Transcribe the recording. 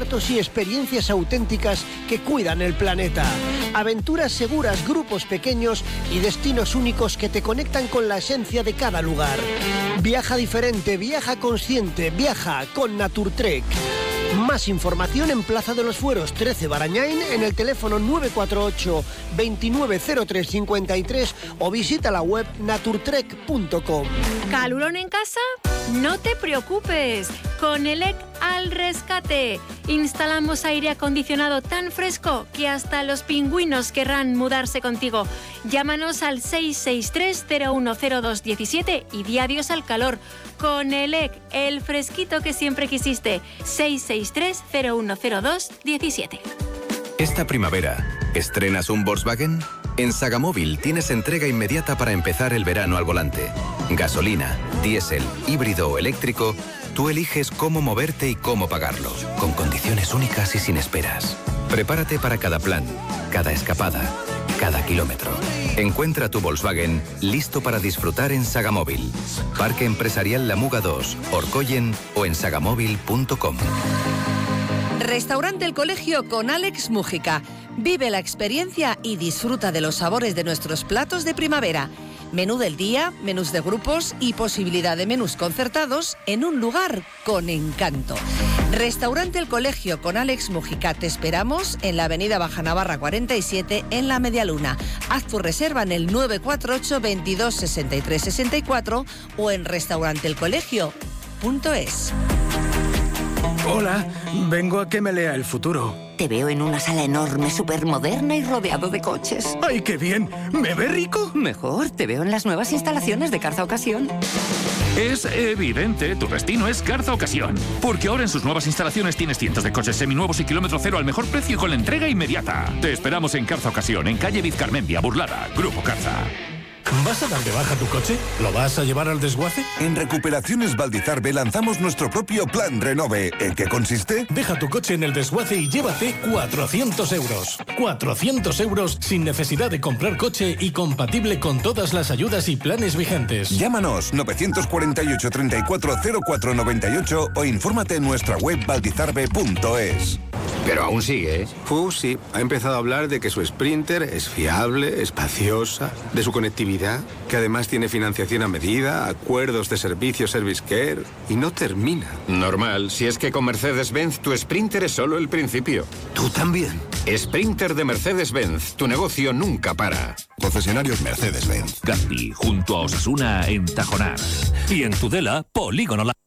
confortos y experiencias auténticas que cuidan el planeta. Aventuras seguras, grupos pequeños y destinos únicos que te conectan con la esencia de cada lugar. Viaja diferente, viaja consciente, viaja con Naturtrek. Más información en Plaza de los Fueros 13 Barañáin, en el teléfono 948 290353 o visita la web naturtrek.com. ¿Calurón en casa? No te preocupes, con ELEC al rescate. Instalamos aire acondicionado tan fresco que hasta los pingüinos querrán mudarse contigo. Llámanos al 663-010217 y di adiós al calor. Con ELEC, el fresquito que siempre quisiste. 663-010217. Esta primavera, ¿estrenas un Volkswagen? En Sagamóvil tienes entrega inmediata para empezar el verano al volante. Gasolina, diésel, híbrido o eléctrico, tú eliges cómo moverte y cómo pagarlo, con condiciones únicas y sin esperas. Prepárate para cada plan, cada escapada, cada kilómetro. Encuentra tu Volkswagen listo para disfrutar en Sagamóvil. Parque Empresarial La Muga 2, Orcoyen o en sagamóvil.com. Restaurante El Colegio con Alex Mújica. Vive la experiencia y disfruta de los sabores de nuestros platos de primavera. Menú del día, menús de grupos y posibilidad de menús concertados en un lugar con encanto. Restaurante El Colegio con Alex Mújica. Te esperamos en la avenida Baja Navarra 47 en La Medialuna. Haz tu reserva en el 948 22 63 64 o en restauranteelcolegio.es. Hola, vengo a que me lea el futuro. Te veo en una sala enorme, supermoderna y rodeado de coches. ¡Ay, qué bien! ¿Me ve rico? Mejor, te veo en las nuevas instalaciones de Carza Ocasión. Es evidente, tu destino es Carza Ocasión. Porque ahora en sus nuevas instalaciones tienes cientos de coches seminuevos y kilómetro cero al mejor precio y con la entrega inmediata. Te esperamos en Carza Ocasión, en calle Vizcarmendia, Burlada, Grupo Carza. ¿Vas a dar de baja tu coche? ¿Lo vas a llevar al desguace? En Recuperaciones Valdizarbe lanzamos nuestro propio plan Renove. ¿En qué consiste? Deja tu coche en el desguace y llévate 400 euros. 400 euros sin necesidad de comprar coche y compatible con todas las ayudas y planes vigentes. Llámanos 948 34 04 98 o infórmate en nuestra web valdizarbe.es. Pero aún sigue, ¿eh? Sí. Ha empezado a hablar de que su Sprinter es fiable, espaciosa, de su conectividad, que además tiene financiación a medida, acuerdos de servicio Service Care, y no termina. Normal, si es que con Mercedes-Benz tu Sprinter es solo el principio. ¿Tú también? Sprinter de Mercedes-Benz, tu negocio nunca para. Concesionarios Mercedes-Benz. Gandhi, junto a Osasuna en Tajonar. Y en Tudela, Polígono La...